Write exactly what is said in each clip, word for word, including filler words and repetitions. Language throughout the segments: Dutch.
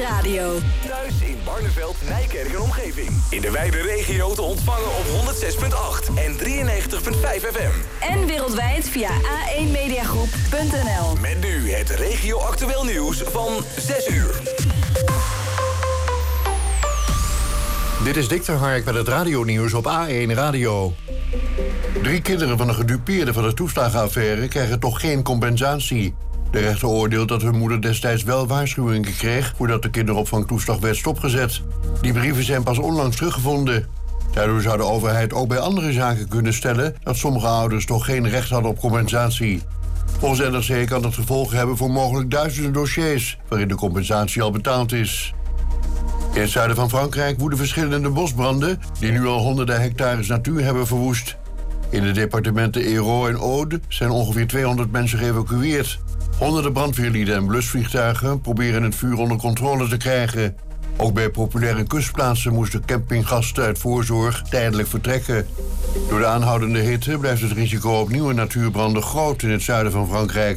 Radio. Thuis in Barneveld, Nijkerk en omgeving. In de wijde regio te ontvangen op honderd zes komma acht en drieënnegentig komma vijf F M. En wereldwijd via a één mediagroep punt n l. Met nu het regio-actueel nieuws van zes uur. Dit is Dick ter Hark met het radionieuws op A één Radio. Drie kinderen van de gedupeerden van de toeslagenaffaire krijgen toch geen compensatie. De rechter oordeelt dat hun moeder destijds wel waarschuwingen kreeg voordat de kinderopvangtoeslag werd stopgezet. Die brieven zijn pas onlangs teruggevonden. Daardoor zou de overheid ook bij andere zaken kunnen stellen dat sommige ouders toch geen recht hadden op compensatie. Volgens N R C kan dat gevolgen hebben voor mogelijk duizenden dossiers waarin de compensatie al betaald is. In het zuiden van Frankrijk woeden verschillende bosbranden die nu al honderden hectares natuur hebben verwoest. In de departementen Hérault en Aude zijn ongeveer tweehonderd mensen geëvacueerd. Honderden brandweerlieden en blusvliegtuigen proberen het vuur onder controle te krijgen. Ook bij populaire kustplaatsen moesten campinggasten uit voorzorg tijdelijk vertrekken. Door de aanhoudende hitte blijft het risico op nieuwe natuurbranden groot in het zuiden van Frankrijk.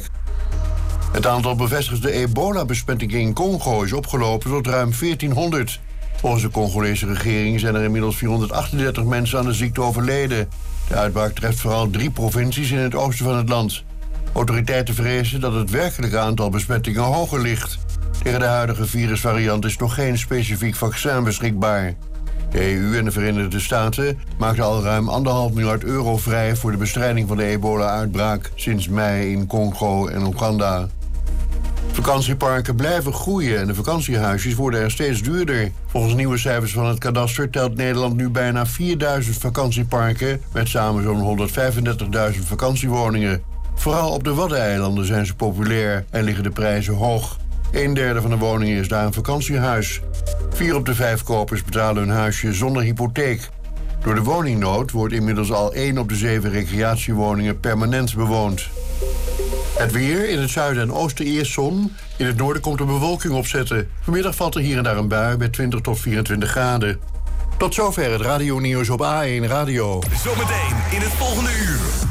Het aantal bevestigde ebola-besmettingen in Congo is opgelopen tot ruim veertienhonderd. Volgens de Congolese regering zijn er inmiddels vierhonderdachtendertig mensen aan de ziekte overleden. De uitbraak treft vooral drie provincies in het oosten van het land. Autoriteiten vrezen dat het werkelijke aantal besmettingen hoger ligt. Tegen de huidige virusvariant is nog geen specifiek vaccin beschikbaar. De E U en de Verenigde Staten maakten al ruim anderhalf miljard euro vrij voor de bestrijding van de ebola-uitbraak sinds mei in Congo en Oeganda. Vakantieparken blijven groeien en de vakantiehuisjes worden er steeds duurder. Volgens nieuwe cijfers van het kadaster telt Nederland nu bijna vierduizend vakantieparken met samen zo'n honderdvijfendertigduizend vakantiewoningen. Vooral op de Waddeneilanden zijn ze populair en liggen de prijzen hoog. Een derde van de woningen is daar een vakantiehuis. Vier op de vijf kopers betalen hun huisje zonder hypotheek. Door de woningnood wordt inmiddels al één op de zeven recreatiewoningen permanent bewoond. Het weer, in het zuiden en oosten eerst zon. In het noorden komt er bewolking opzetten. Vanmiddag valt er hier en daar een bui bij twintig tot vierentwintig graden. Tot zover het radionieuws op A één Radio. Zometeen in het volgende uur.